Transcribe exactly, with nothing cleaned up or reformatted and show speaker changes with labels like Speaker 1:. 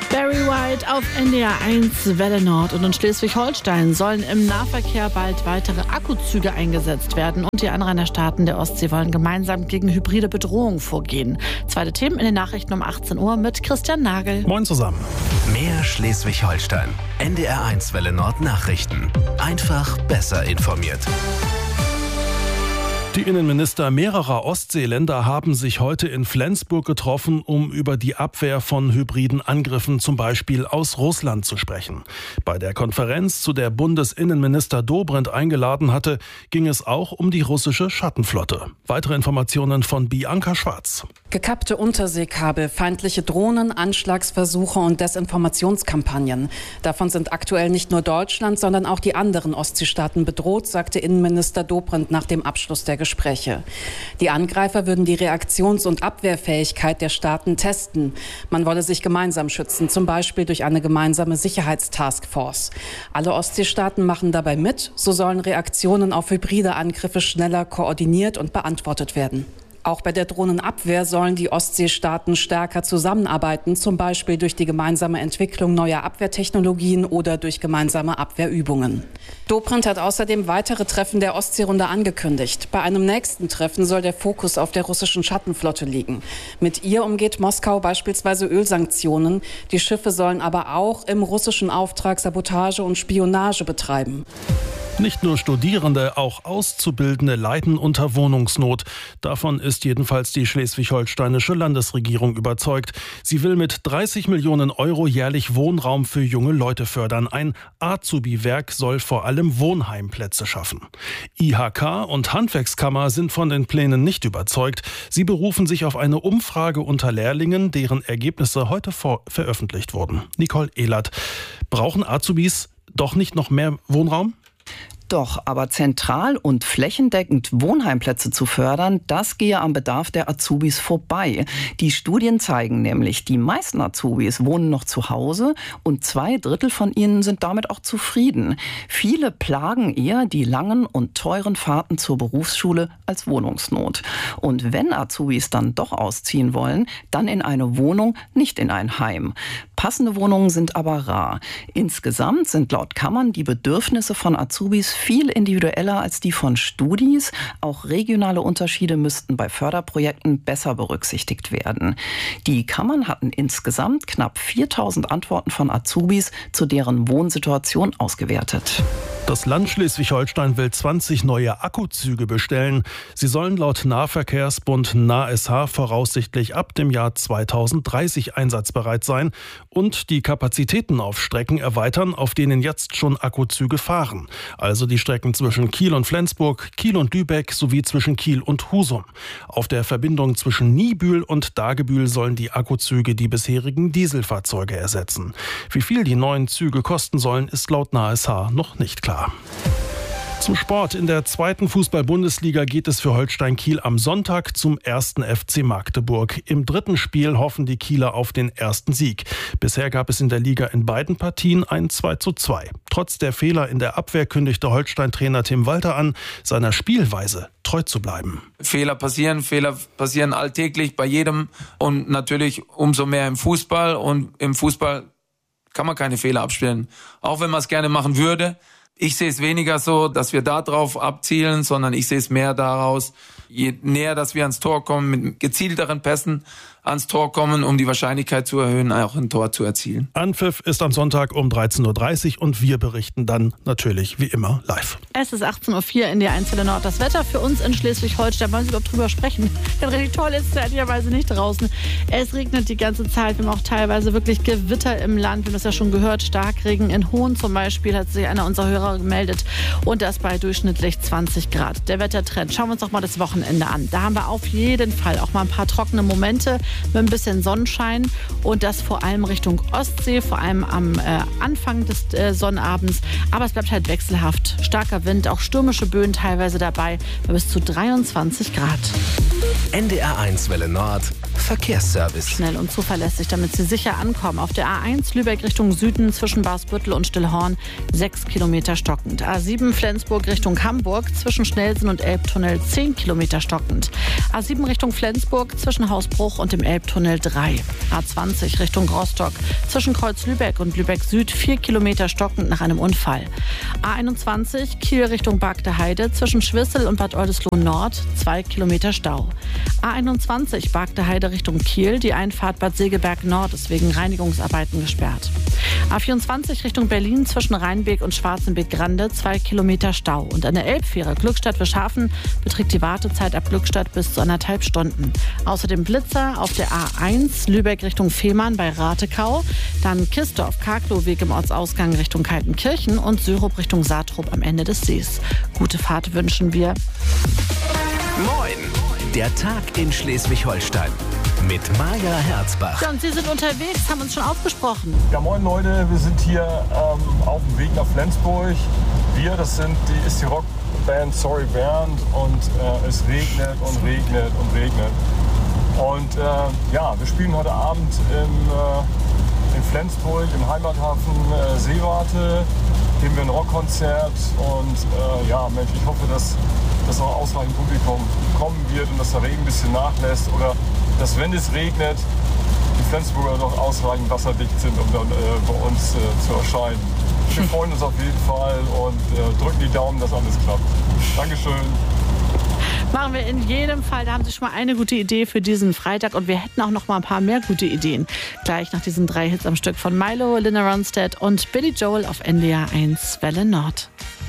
Speaker 1: Barry White auf N D R eins Welle Nord. Und in Schleswig-Holstein sollen im Nahverkehr bald weitere Akkuzüge eingesetzt werden. Und die Anrainerstaaten der Ostsee wollen gemeinsam gegen hybride Bedrohungen vorgehen. Zweite Themen in den Nachrichten um achtzehn Uhr mit Christian Nagel.
Speaker 2: Moin zusammen.
Speaker 3: Mehr Schleswig-Holstein. N D R eins Welle Nord Nachrichten. Einfach besser informiert.
Speaker 2: Die Innenminister mehrerer Ostseeländer haben sich heute in Flensburg getroffen, um über die Abwehr von hybriden Angriffen, zum Beispiel aus Russland, zu sprechen. Bei der Konferenz, zu der Bundesinnenminister Dobrindt eingeladen hatte, ging es auch um die russische Schattenflotte. Weitere Informationen von Bianca Schwarz.
Speaker 4: Gekappte Unterseekabel, feindliche Drohnen, Anschlagsversuche und Desinformationskampagnen. Davon sind aktuell nicht nur Deutschland, sondern auch die anderen Ostseestaaten bedroht, sagte Innenminister Dobrindt nach dem Abschluss der Gespräche. Die Angreifer würden die Reaktions- und Abwehrfähigkeit der Staaten testen. Man wolle sich gemeinsam schützen, zum Beispiel durch eine gemeinsame Sicherheitstaskforce. Alle Ostseestaaten machen dabei mit. So sollen Reaktionen auf hybride Angriffe schneller koordiniert und beantwortet werden. Auch bei der Drohnenabwehr sollen die Ostseestaaten stärker zusammenarbeiten, zum Beispiel durch die gemeinsame Entwicklung neuer Abwehrtechnologien oder durch gemeinsame Abwehrübungen. Dobrindt hat außerdem weitere Treffen der Ostseerunde angekündigt. Bei einem nächsten Treffen soll der Fokus auf der russischen Schattenflotte liegen. Mit ihr umgeht Moskau beispielsweise Ölsanktionen. Die Schiffe sollen aber auch im russischen Auftrag Sabotage und Spionage betreiben.
Speaker 2: Nicht nur Studierende, auch Auszubildende leiden unter Wohnungsnot. Davon ist jedenfalls die schleswig-holsteinische Landesregierung überzeugt. Sie will mit dreißig Millionen Euro jährlich Wohnraum für junge Leute fördern. Ein Azubi-Werk soll vor allem Wohnheimplätze schaffen. I H K und Handwerkskammer sind von den Plänen nicht überzeugt. Sie berufen sich auf eine Umfrage unter Lehrlingen, deren Ergebnisse heute vor- veröffentlicht wurden. Nicole Ehlert, brauchen Azubis doch nicht noch mehr Wohnraum?
Speaker 5: Doch, aber zentral und flächendeckend Wohnheimplätze zu fördern, das gehe am Bedarf der Azubis vorbei. Die Studien zeigen nämlich, die meisten Azubis wohnen noch zu Hause und zwei Drittel von ihnen sind damit auch zufrieden. Viele plagen eher die langen und teuren Fahrten zur Berufsschule als Wohnungsnot. Und wenn Azubis dann doch ausziehen wollen, dann in eine Wohnung, nicht in ein Heim. Passende Wohnungen sind aber rar. Insgesamt sind laut Kammern die Bedürfnisse von Azubis viel individueller als die von Studis. Auch regionale Unterschiede müssten bei Förderprojekten besser berücksichtigt werden. Die Kammern hatten insgesamt knapp viertausend Antworten von Azubis zu deren Wohnsituation ausgewertet.
Speaker 2: Das Land Schleswig-Holstein will zwanzig neue Akkuzüge bestellen. Sie sollen laut Nahverkehrsbund N A S H voraussichtlich ab dem Jahr zweitausenddreißig einsatzbereit sein und die Kapazitäten auf Strecken erweitern, auf denen jetzt schon Akkuzüge fahren. Also die Strecken zwischen Kiel und Flensburg, Kiel und Lübeck sowie zwischen Kiel und Husum. Auf der Verbindung zwischen Niebüll und Dagebüll sollen die Akkuzüge die bisherigen Dieselfahrzeuge ersetzen. Wie viel die neuen Züge kosten sollen, ist laut N A S H noch nicht klar. Zum Sport. In der zweiten Fußball-Bundesliga geht es für Holstein Kiel am Sonntag zum ersten F C Magdeburg. Im dritten Spiel hoffen die Kieler auf den ersten Sieg. Bisher gab es in der Liga in beiden Partien ein zwei zu zwei. Trotz der Fehler in der Abwehr kündigte Holstein-Trainer Tim Walter an, seiner Spielweise treu zu bleiben.
Speaker 6: Fehler passieren, Fehler passieren alltäglich bei jedem und natürlich umso mehr im Fußball. Und im Fußball kann man keine Fehler abspielen, auch wenn man es gerne machen würde. Ich sehe es weniger so, dass wir da drauf abzielen, sondern ich sehe es mehr daraus, je näher, dass wir ans Tor kommen, mit gezielteren Pässen ans Tor kommen, um die Wahrscheinlichkeit zu erhöhen, auch ein Tor zu erzielen.
Speaker 2: Anpfiff ist am Sonntag um dreizehn Uhr dreißig und wir berichten dann natürlich wie immer live.
Speaker 1: Es ist achtzehn Uhr vier in der eins Welle Nord. Das Wetter für uns in Schleswig-Holstein, wollen Sie überhaupt drüber sprechen? Denn richtig toll ist es ehrlicherweise nicht draußen. Es regnet die ganze Zeit. Wir haben auch teilweise wirklich Gewitter im Land. Wir haben das ja schon gehört. Starkregen in Hohn zum Beispiel hat sich einer unserer Hörer gemeldet. Und das bei durchschnittlich zwanzig Grad. Der Wettertrend. Schauen wir uns doch mal das Wochenende an. Da haben wir auf jeden Fall auch mal ein paar trockene Momente mit ein bisschen Sonnenschein und das vor allem Richtung Ostsee, vor allem am äh, Anfang des äh, Sonnabends. Aber es bleibt halt wechselhaft. Starker Wind, auch stürmische Böen teilweise dabei, bei bis zu dreiundzwanzig Grad.
Speaker 3: N D R eins Welle Nord Verkehrsservice.
Speaker 1: Schnell und zuverlässig, damit Sie sicher ankommen. Auf der A eins Lübeck Richtung Süden zwischen Barsbüttel und Stillhorn sechs Kilometer stockend. A sieben Flensburg Richtung Hamburg zwischen Schnellsen und Elbtunnel zehn Kilometer stockend. A sieben Richtung Flensburg zwischen Hausbruch und dem Elbtunnel drei. A zwanzig Richtung Rostock zwischen Kreuz Lübeck und Lübeck Süd vier Kilometer stockend nach einem Unfall. A einundzwanzig Kiel Richtung Bargte Heide zwischen Schwissel und Bad Oldesloe Nord zwei Kilometer Stau. A einundzwanzig Bargte Heide Richtung Kiel, die Einfahrt Bad Segeberg Nord ist wegen Reinigungsarbeiten gesperrt. A vierundzwanzig Richtung Berlin zwischen Rheinbeek und Schwarzenbeek-Grande zwei Kilometer Stau. Und an der Elbfähre Glückstadt-Wischhafen beträgt die Wartezeit ab Glückstadt bis zu anderthalb Stunden. Außerdem Blitzer auf der A eins Lübeck Richtung Fehmarn bei Ratekau, dann Kistorf-Karklow-Weg im Ortsausgang Richtung Kaltenkirchen und Syrup Richtung Saatrup am Ende des Sees. Gute Fahrt wünschen wir.
Speaker 3: Moin! Der Tag in Schleswig-Holstein mit Maja Herzbach.
Speaker 1: Ja, und Sie sind unterwegs, haben uns schon aufgesprochen.
Speaker 7: Ja, moin Leute, wir sind hier ähm, auf dem Weg nach Flensburg. Wir, das sind die, ist die Rockband Sorry Bernd und äh, es regnet und regnet und regnet. Und äh, ja, wir spielen heute Abend im, äh, in Flensburg im Heimathafen äh, Seewarte. Geben wir ein Rockkonzert und äh, ja, Mensch, ich hoffe, dass dass auch ausreichend Publikum kommen wird und dass der Regen ein bisschen nachlässt oder dass, wenn es regnet, die Flensburger noch ausreichend wasserdicht sind, um dann äh, bei uns äh, zu erscheinen. Wir freuen uns auf jeden Fall und äh, drücken die Daumen, dass alles klappt. Dankeschön.
Speaker 1: Machen wir in jedem Fall. Da haben Sie schon mal eine gute Idee für diesen Freitag und wir hätten auch noch mal ein paar mehr gute Ideen. Gleich nach diesen drei Hits am Stück von Milo, Linda Ronstadt und Billy Joel auf N D R eins Welle Nord.